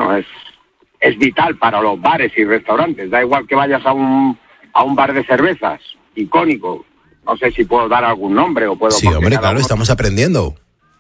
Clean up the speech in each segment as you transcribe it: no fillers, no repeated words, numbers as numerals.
bueno, es vital para los bares y restaurantes. Da igual que vayas a un bar de cervezas, icónico. No sé si puedo dar algún nombre o puedo... Sí, hombre, claro, estamos aprendiendo.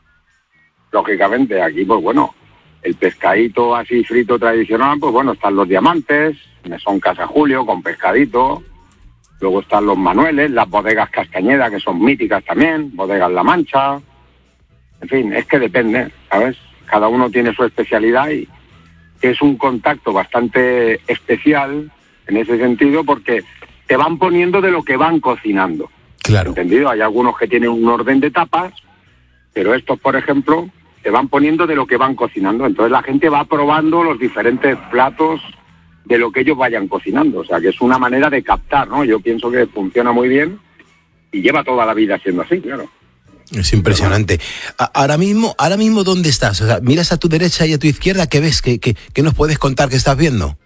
Lógicamente, aquí, pues bueno, el pescadito así frito tradicional, pues bueno, están los Diamantes, Mesón Casa Julio con pescadito, luego están los Manueles, las bodegas Castañeda, que son míticas también, bodegas La Mancha, en fin, es que depende, ¿sabes? Cada uno tiene su especialidad y es un contacto bastante especial en ese sentido porque te van poniendo de lo que van cocinando. Claro. ¿Entendido? Hay algunos que tienen un orden de tapas, pero estos, por ejemplo, te van poniendo de lo que van cocinando. Entonces la gente va probando los diferentes platos de lo que ellos vayan cocinando. O sea, que es una manera de captar, ¿no? Yo pienso que funciona muy bien y lleva toda la vida siendo así, claro. Es impresionante. Ahora mismo, ¿dónde estás? O sea, miras a tu derecha y a tu izquierda, ¿qué ves? ¿Qué nos puedes contar que estás viendo?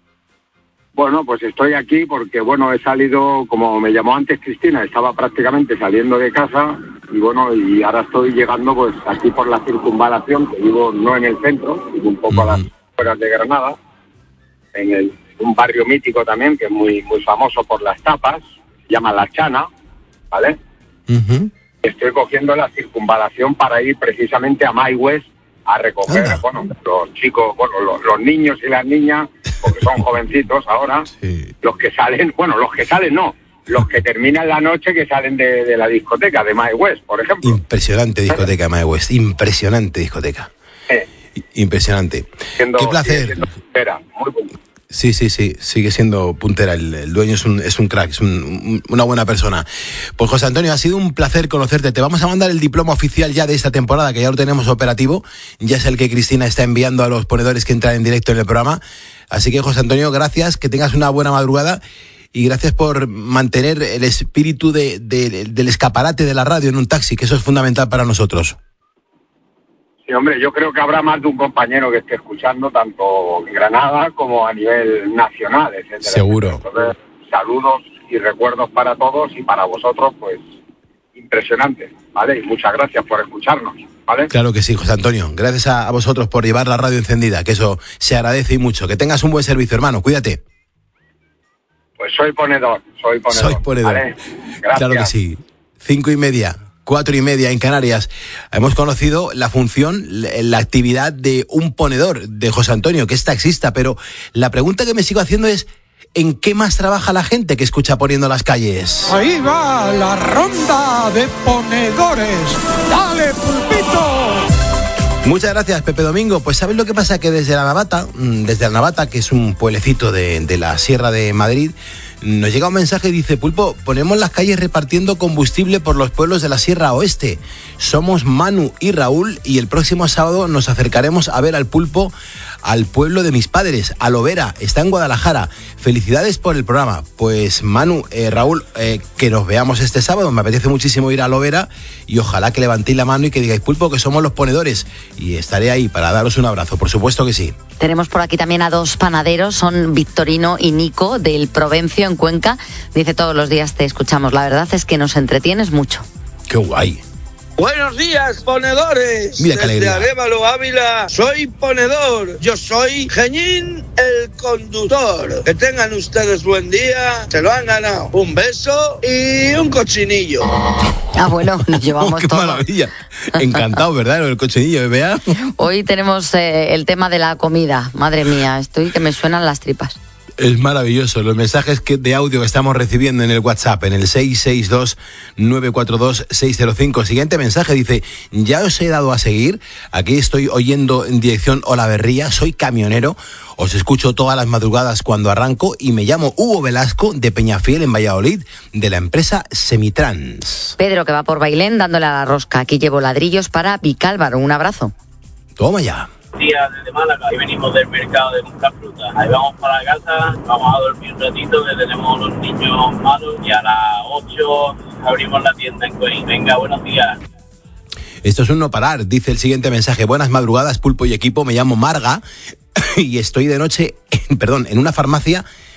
Bueno, pues estoy aquí porque, bueno, he salido, como me llamó antes Cristina, estaba prácticamente saliendo de casa y, bueno, y ahora estoy llegando, pues, aquí por la circunvalación, que vivo no en el centro, vivo un poco a las afueras de Granada, en un barrio mítico también, que es muy muy famoso por las tapas, se llama La Chana, ¿vale? Estoy cogiendo la circunvalación para ir precisamente a My West a recoger, bueno, los chicos, bueno, los niños y las niñas, porque son jovencitos ahora, sí. Los que salen no, los que terminan la noche que salen de la discoteca de My West, por ejemplo. Impresionante discoteca My West, impresionante discoteca. Impresionante. Qué placer. Muy bonito. Sí, sigue siendo puntera. El dueño es un crack, es una buena persona. Pues José Antonio, ha sido un placer conocerte. Te vamos a mandar el diploma oficial ya de esta temporada, que ya lo tenemos operativo. Ya es el que Cristina está enviando a los ponedores que entran en directo en el programa. Así que, José Antonio, gracias, que tengas una buena madrugada y gracias por mantener el espíritu del escaparate de la radio en un taxi, que eso es fundamental para nosotros. Sí, hombre, yo creo que habrá más de un compañero que esté escuchando, tanto en Granada como a nivel nacional, etcétera. Seguro. Entonces, saludos y recuerdos para todos y para vosotros, pues, impresionante, ¿vale? Y muchas gracias por escucharnos, ¿vale? Claro que sí, José Antonio. Gracias a vosotros por llevar la radio encendida, que eso se agradece y mucho. Que tengas un buen servicio, hermano. Cuídate. Pues soy ponedor. ¿Vale? Gracias. Claro que sí. 5:30. 4:30 en Canarias. Hemos conocido la función, la actividad de un ponedor, de José Antonio, que es taxista, pero la pregunta que me sigo haciendo es, ¿en qué más trabaja la gente que escucha Poniendo las Calles? Ahí va la ronda de ponedores. ¡Dale, pulpito! Muchas gracias, Pepe Domingo. Pues ¿sabes lo que pasa? Que desde la Navata, que es un pueblecito de la Sierra de Madrid, nos llega un mensaje y dice: Pulpo, ponemos las calles repartiendo combustible por los pueblos de la Sierra Oeste. Somos Manu y Raúl y el próximo sábado nos acercaremos a ver al Pulpo al pueblo de mis padres, a Lovera, está en Guadalajara. Felicidades por el programa. Pues Manu, Raúl, que nos veamos este sábado. Me apetece muchísimo ir a Lovera y ojalá que levantéis la mano y que digáis: Pulpo, que somos los ponedores. Y estaré ahí para daros un abrazo, por supuesto que sí. Tenemos por aquí también a dos panaderos, son Victorino y Nico del Provencio en Cuenca. Dice: todos los días te escuchamos, la verdad es que nos entretienes mucho. ¡Qué guay! Buenos días, ponedores. Mira qué alegría. Desde Arévalo, Ávila, soy ponedor. Yo soy Geñín, el conductor. Que tengan ustedes buen día. Se lo han ganado. Un beso y un cochinillo. Bueno, nos llevamos ¡Qué todo. maravilla! Encantado, ¿verdad? El cochinillo, ¿vea? Hoy tenemos el tema de la comida. Madre mía, estoy que me suenan las tripas. Es maravilloso los mensajes de audio que estamos recibiendo en el WhatsApp, en el 662-942-605. Siguiente mensaje dice: ya os he dado a seguir, aquí estoy oyendo en dirección Olaverría, soy camionero, os escucho todas las madrugadas cuando arranco y me llamo Hugo Velasco de Peñafiel en Valladolid, de la empresa Semitrans. Pedro, que va por Bailén dándole a la rosca. Aquí llevo ladrillos para Vicálvaro. Un abrazo. Toma ya. Días desde Málaga y venimos del mercado de comprar fruta. Ahí vamos para casa, vamos a dormir un ratito que tenemos los niños malos y a las 8 abrimos la tienda en Coín. Venga, buenos días. Esto es un no parar, dice el siguiente mensaje: buenas madrugadas, Pulpo y equipo, me llamo Marga y estoy de noche, en una farmacia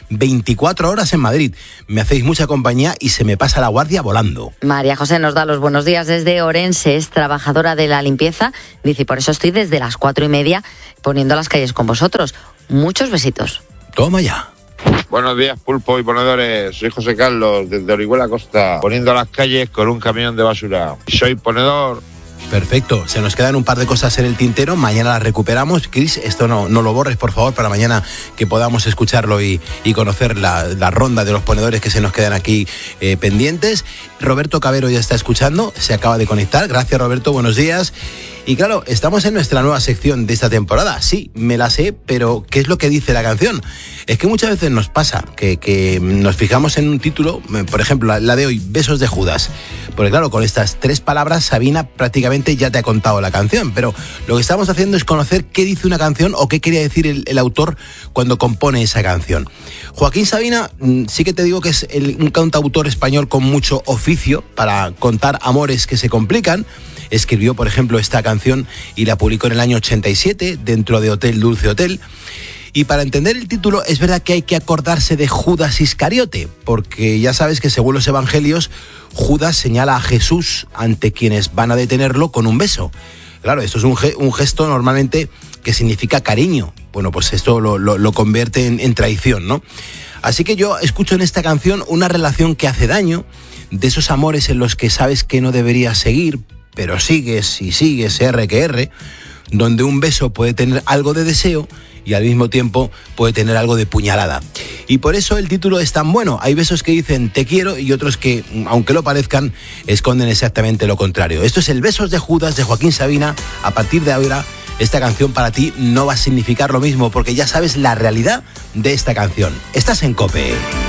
24 horas en Madrid. Me hacéis mucha compañía y se me pasa la guardia volando. María José nos da los buenos días desde Orense, es trabajadora de la limpieza. Dice, por eso estoy desde las 4:30 poniendo las calles con vosotros. Muchos besitos. Toma ya. Buenos días, pulpo y ponedores. Soy José Carlos, desde Orihuela Costa, poniendo las calles con un camión de basura. Soy ponedor. Perfecto, se nos quedan un par de cosas en el tintero, mañana las recuperamos. Chris, esto no lo borres, por favor, para mañana que podamos escucharlo y conocer la ronda de los ponedores que se nos quedan aquí pendientes. Roberto Cabero ya está escuchando, se acaba de conectar. Gracias, Roberto, buenos días. Y claro, estamos en nuestra nueva sección de esta temporada. Sí, me la sé, pero ¿qué es lo que dice la canción? Es que muchas veces nos pasa que nos fijamos en un título, por ejemplo, la de hoy, Besos de Judas. Porque claro, con estas 3 palabras, Sabina prácticamente ya te ha contado la canción, pero lo que estamos haciendo es conocer qué dice una canción o qué quería decir el autor cuando compone esa canción. Joaquín Sabina, sí que te digo que es un cantautor español con mucho oficio para contar amores que se complican. Escribió, por ejemplo, esta canción y la publicó en el año 87 dentro de Hotel Dulce Hotel. Y para entender el título es verdad que hay que acordarse de Judas Iscariote, porque ya sabes que según los evangelios, Judas señala a Jesús ante quienes van a detenerlo con un beso. Claro, esto es un gesto normalmente que significa cariño. Bueno, pues esto lo convierte en traición, ¿no? Así que yo escucho en esta canción una relación que hace daño, de esos amores en los que sabes que no deberías seguir, pero sigues y sigues, R que R, donde un beso puede tener algo de deseo y al mismo tiempo puede tener algo de puñalada. Y por eso el título es tan bueno. Hay besos que dicen te quiero y otros que, aunque lo parezcan, esconden exactamente lo contrario. Esto es el Besos de Judas de Joaquín Sabina. A partir de ahora, esta canción para ti no va a significar lo mismo porque ya sabes la realidad de esta canción. Estás en COPE.